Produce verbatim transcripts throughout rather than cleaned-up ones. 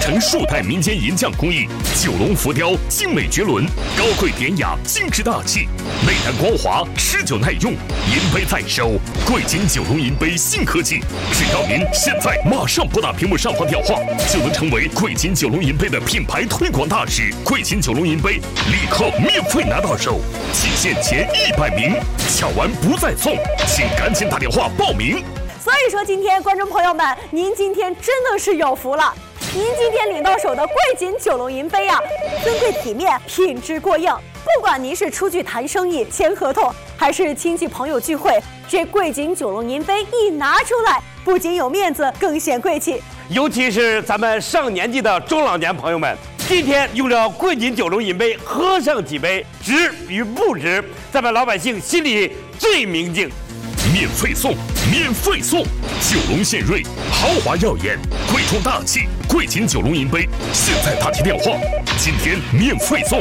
承数代民间银匠工艺，九龙浮雕精美绝伦，高贵典雅，精致大气，内涵光滑，持久耐用。银杯在手，贵金九龙银杯新科技，只要您现在马上拨打屏幕上方电话，就能成为贵金九龙银杯的品牌推广大使。贵金九龙银杯立刻免费拿到手，仅限前一百名，抢完不再送，请赶紧打电话报名。 所以说，今天观众朋友们，您今天真的是有福了。您今天领到手的贵金九龙银杯啊，尊贵体面，品质过硬。不管您是出去谈生意、签合同，还是亲戚朋友聚会，这贵金九龙银杯一拿出来，不仅有面子，更显贵气。 尤其是咱们上年纪的中老年朋友们，今天用着贵金九龙银杯喝上几杯，值与不值，咱们老百姓心里最明镜。 免费送，免费送！九龙献瑞，豪华耀眼，贵重大气，贵金九龙银杯，现在打起电话，今天免费送。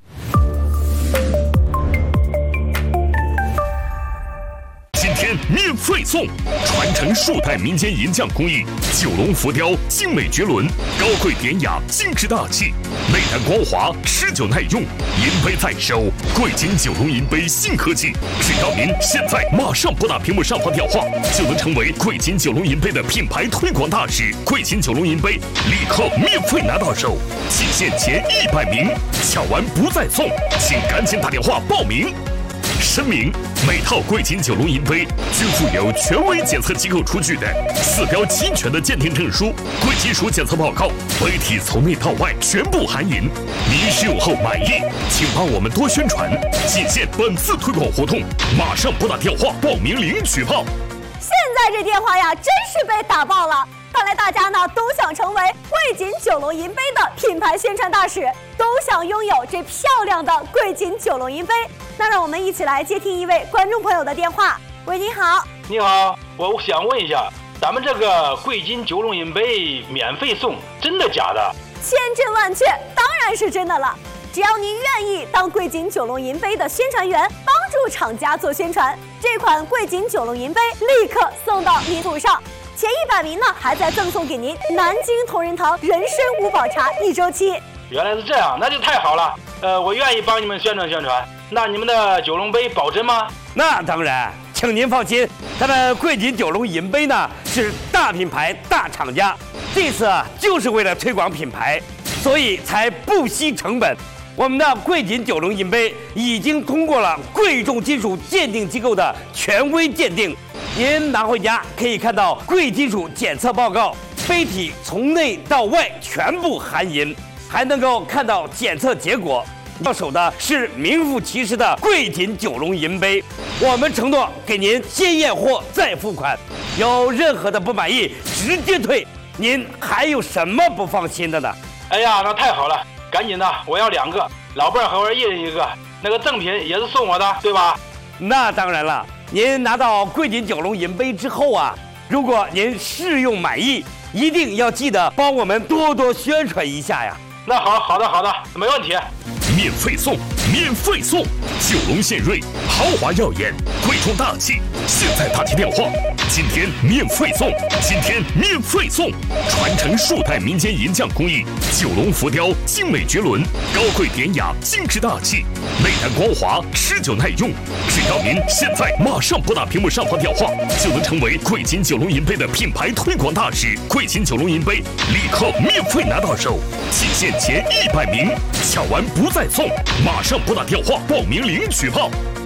今天免费送，传承数代民间银匠工艺，九龙浮雕精美绝伦，高贵典雅，精致大气，内涵光滑，持久耐用。银杯在手，贵金九龙银杯新科技，只要您现在马上拨打屏幕上方电话，就能成为贵金九龙银杯的品牌推广大使。贵金九龙银杯立刻免费拿到手，仅限前一百名，抢完不再送，请赶紧打电话报名。声明：每套贵金九龙银杯均附有权威检测机构出具的四标齐全的鉴定证书、贵金属检测报告，杯体从内到外全部含银。您使用后满意，请帮我们多宣传。仅限本次推广活动，马上拨打电话报名领取炮。 现在这电话呀，真是被打爆了。看来大家呢都想成为贵金九龙银杯的品牌宣传大使，都想拥有这漂亮的贵金九龙银杯。那让我们一起来接听一位观众朋友的电话。喂，你好。 你好，我想问一下，咱们这个贵金九龙银杯免费送，真的假的？ 千真万确，当然是真的了。只要您愿意当贵金九龙银杯的宣传员，帮助厂家做宣传，这款贵金九龙银杯立刻送到您手上。前一百名呢，还在赠送给您南京同仁堂人参五宝茶一周期。 原来是这样，那就太好了。呃，我愿意帮你们宣传宣传。那你们的九龙杯保真吗？ 那当然，请您放心，咱们贵金九龙银杯呢是大品牌、大厂家，这次啊就是为了推广品牌，所以才不惜成本。我们的贵金九龙银杯已经通过了贵重金属鉴定机构的权威鉴定。您拿回家可以看到贵金属检测报告，杯体从内到外全部含银，还能够看到检测结果。到手的是名副其实的贵金九龙银杯，我们承诺给您先验货再付款，有任何的不满意直接退。您还有什么不放心的呢？ 哎呀，那太好了，赶紧的，我要两个，老伴儿和我一人一个，那个赠品也是送我的，对吧？ 那当然了。您拿到贵金九龙银杯之后啊，如果您试用满意，一定要记得帮我们多多宣传一下呀。 那好，好的，好的，没问题。 免费送，免费送！九龙献瑞，豪华耀眼，贵重大气，现在打起电话，今天免费送，今天免费送！传承数代民间银匠工艺，九龙浮雕精美绝伦，高贵典雅，精致大气，内涵光滑，持久耐用。只要您现在马上拨打屏幕上方电话，就能成为贵金九龙银杯的品牌推广大使。贵金九龙银杯立刻免费拿到手，仅限前一百名，抢完不再送，马上拨打电话报名领取炮。